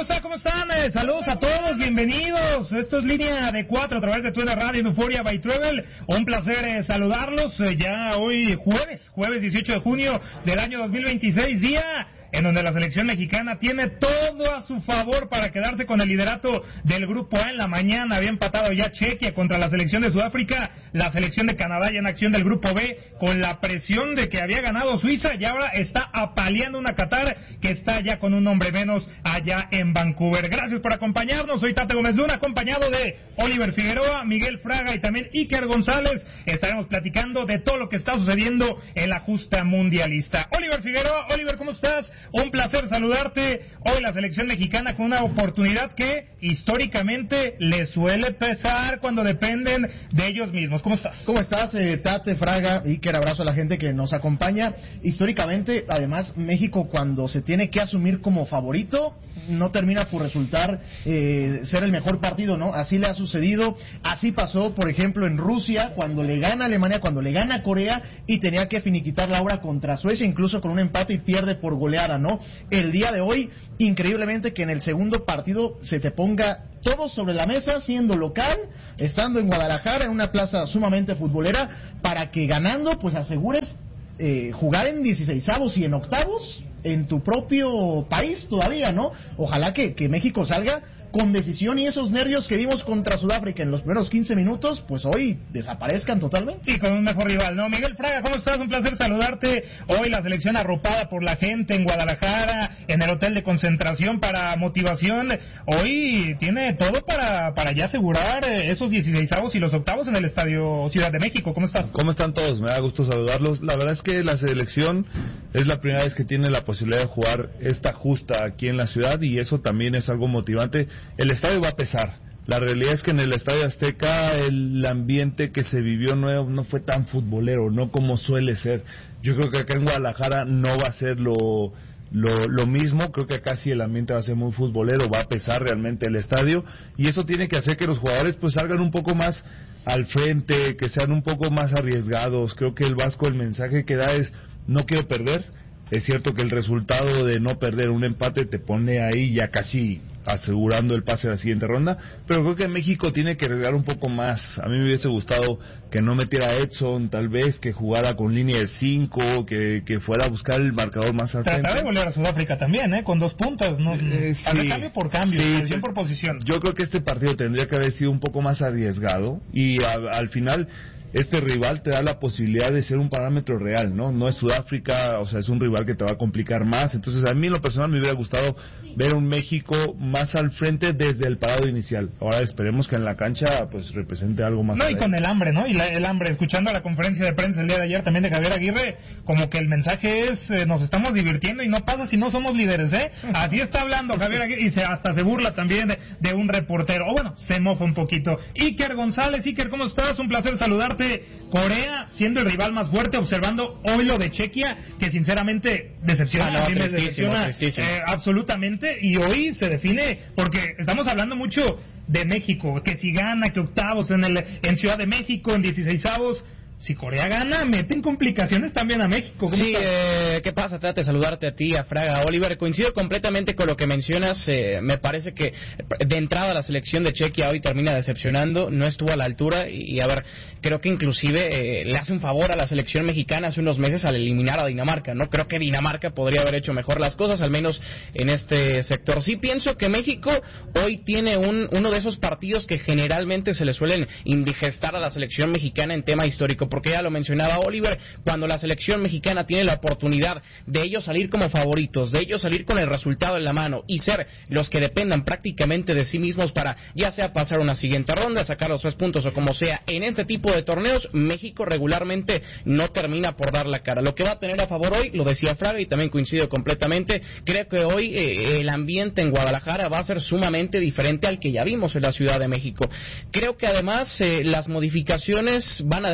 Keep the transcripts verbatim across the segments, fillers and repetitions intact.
está? ¿Cómo están? Eh, saludos a todos, bienvenidos. Esto es Línea de Cuatro a través de Twitter Radio Euphoria by Travel. Un placer eh, saludarlos. Eh, ya hoy jueves, jueves dieciocho de junio del año dos mil veintiséis, día en donde la selección mexicana tiene todo a su favor para quedarse con el liderato del Grupo A. En la mañana había empatado ya Chequia contra la selección de Sudáfrica, la selección de Canadá ya en acción del Grupo B, con la presión de que había ganado Suiza, y ahora está apaleando una Qatar que está ya con un hombre menos allá en Vancouver. Gracias por acompañarnos, soy Tate Gómez Luna, acompañado de Oliver Figueroa, Miguel Fraga y también Iker González. Estaremos platicando de todo lo que está sucediendo en la justa mundialista. Oliver Figueroa, Oliver, ¿cómo estás? Un placer saludarte. Hoy la selección mexicana con una oportunidad que históricamente le suele pesar cuando dependen de ellos mismos. ¿Cómo estás? ¿Cómo estás, eh, Tate, Fraga, Iker? Abrazo a la gente que nos acompaña. Históricamente, además, México cuando se tiene que asumir como favorito, no termina por resultar eh, ser el mejor partido, ¿no? Así le ha sucedido. Así pasó, por ejemplo, en Rusia, cuando le gana a Alemania, cuando le gana a Corea y tenía que finiquitar la obra contra Suecia, incluso con un empate, y pierde por goleada, ¿no? El día de hoy, increíblemente que en el segundo partido se te ponga todo sobre la mesa, siendo local, estando en Guadalajara, en una plaza sumamente futbolera, para que ganando, pues asegures eh, jugar en dieciseisavos y en octavos en tu propio país todavía, ¿no? Ojalá que, que México salga con decisión y esos nervios que vimos contra Sudáfrica en los primeros quince minutos, pues hoy desaparezcan totalmente. Y con un mejor rival, ¿no? Miguel Fraga, ¿cómo estás? Un placer saludarte. Hoy la selección arropada por la gente en Guadalajara, en el hotel de concentración para motivación. Hoy tiene todo para, para ya asegurar esos dieciseisavos y los octavos en el Estadio Ciudad de México. ¿Cómo estás? ¿Cómo están todos? Me da gusto saludarlos. La verdad es que la selección es la primera vez que tiene la posibilidad de jugar esta justa aquí en la ciudad, y eso también es algo motivante. El estadio va a pesar. La realidad es que en el Estadio Azteca el ambiente que se vivió no, no fue tan futbolero, no como suele ser. Yo creo que acá en Guadalajara no va a ser lo, lo, lo mismo. Creo que acá sí el ambiente va a ser muy futbolero, va a pesar realmente el estadio, y eso tiene que hacer que los jugadores pues salgan un poco más al frente, que sean un poco más arriesgados. Creo que el Vasco, el mensaje que da es: no quiero perder. Es cierto que el resultado de no perder, un empate, te pone ahí ya casi asegurando el pase a la siguiente ronda, pero creo que México tiene que arriesgar un poco más. A mí me hubiese gustado que no metiera a Edson, tal vez, que jugara con línea de cinco, que, que fuera a buscar el marcador más al frente. Tratar de golear a Sudáfrica también, ¿eh? Con dos puntas, ¿no? Eh, sí, cambio por cambio, sí, posición por posición. Yo creo que este partido tendría que haber sido un poco más arriesgado, y a, al final este rival te da la posibilidad de ser un parámetro real, ¿no? No es Sudáfrica, o sea, es un rival que te va a complicar más. Entonces, a mí en lo personal me hubiera gustado ver un México más al frente desde el parado inicial. Ahora esperemos que en la cancha pues represente algo más. No, y con el hambre, ¿no? Y la, el hambre, escuchando la conferencia de prensa el día de ayer también de Javier Aguirre, como que el mensaje es, eh, nos estamos divirtiendo y no pasa si no somos líderes, ¿eh? Así está hablando Javier Aguirre, y se, hasta se burla también de, de un reportero. O bueno, se mofa un poquito. Iker González, Iker, ¿cómo estás? Un placer saludarte. Corea siendo el rival más fuerte, observando hoy lo de Chequia, que sinceramente decepciona, ah, no, a mí me tristísimo, decepciona tristísimo. Eh, absolutamente, y hoy se define, porque estamos hablando mucho de México, que si gana, que octavos en el en Ciudad de México, en dieciseisavos. Si Corea gana, meten complicaciones también a México. Sí, eh, ¿qué pasa? Trate de saludarte a ti, a Fraga, a Oliver. Coincido completamente con lo que mencionas. Eh, me parece que de entrada la selección de Chequia hoy termina decepcionando. No estuvo a la altura y, y a ver, creo que inclusive eh, le hace un favor a la selección mexicana hace unos meses al eliminar a Dinamarca, ¿no? Creo que Dinamarca podría haber hecho mejor las cosas, al menos en este sector. Sí pienso que México hoy tiene un, uno de esos partidos que generalmente se le suelen indigestar a la selección mexicana en tema histórico, porque ya lo mencionaba Oliver, cuando la selección mexicana tiene la oportunidad de ellos salir como favoritos, de ellos salir con el resultado en la mano y ser los que dependan prácticamente de sí mismos para ya sea pasar una siguiente ronda, sacar los tres puntos o como sea, en este tipo de torneos México regularmente no termina por dar la cara. Lo que va a tener a favor hoy, lo decía Fraga y también coincido completamente, creo que hoy eh, el ambiente en Guadalajara va a ser sumamente diferente al que ya vimos en la Ciudad de México. Creo que además eh, las modificaciones van a dejar un par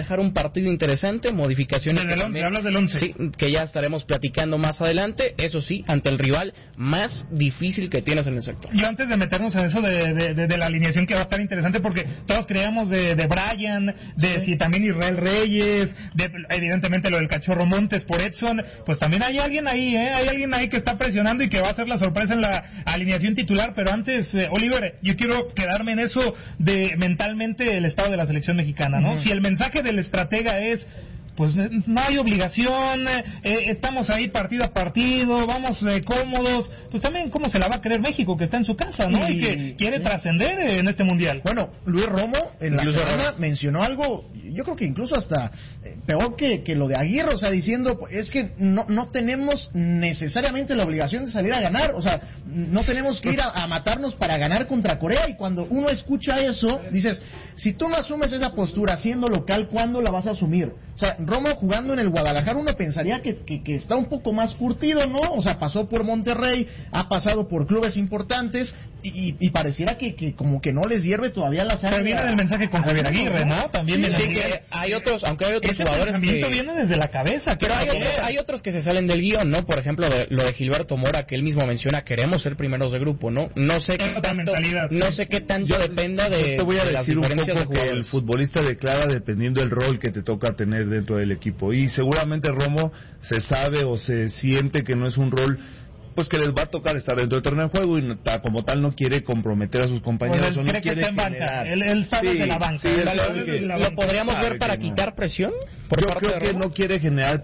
partido interesante, modificaciones. Desde el once, hablas del once. Sí, que ya estaremos platicando más adelante, eso sí, ante el rival más difícil que tienes en el sector. Yo antes de meternos en eso de, de, de, de la alineación, que va a estar interesante, porque todos creíamos de, de Brian, de si también Israel Reyes, de evidentemente lo del Cachorro Montes por Edson, pues también hay alguien ahí, ¿eh? Hay alguien ahí que está presionando y que va a ser la sorpresa en la alineación titular. Pero antes, eh, Oliver, yo quiero quedarme en eso de mentalmente el estado de la selección mexicana, ¿no? Uh-huh. Si el mensaje del estratega es, pues no hay obligación, eh, estamos ahí partido a partido, vamos eh, cómodos, pues también cómo se la va a creer México, que está en su casa, ¿no? Y, y que quiere sí. trascender en este mundial. Bueno, Luis Romo en la semana mencionó algo, yo creo que incluso hasta eh, peor que, que lo de Aguirre, o sea, diciendo, es que no, no tenemos necesariamente la obligación de salir a ganar, o sea, no tenemos que ir a, a matarnos para ganar contra Corea, y cuando uno escucha eso, dices, si tú no asumes esa postura siendo local, ¿cuándo la vas a asumir? O sea, Romo jugando en el Guadalajara, uno pensaría que, que, que está un poco más curtido, ¿no? O sea, pasó por Monterrey, ha pasado por clubes importantes y, y pareciera que, que como que no les hierve todavía la sangre. Pero viene del mensaje con Javier Aguirre, ¿no? También sí, sí, que hay otros, aunque hay otros ese jugadores que... viene desde la cabeza. Pero hay, otro, hay otros que se salen del guión, ¿no? Por ejemplo, de, lo de Gilberto Mora, que él mismo menciona, queremos ser primeros de grupo, ¿no? No sé qué tanto, no sé qué tanto yo, dependa de, yo te voy a de decir las un poco de que el futbolista declara dependiendo del rol que te toca tener dentro del equipo, y seguramente Romo se sabe o se siente que no es un rol pues que les va a tocar estar dentro del terreno de juego, y ta, como tal no quiere comprometer a sus compañeros. Pues él o no cree quiere que está en banca, él, él sabe sí, de la banca. Sí, él sabe sabe que, de la ¿Lo banca. podríamos ver para no. quitar presión? Por Yo parte creo de que Romo? no quiere generar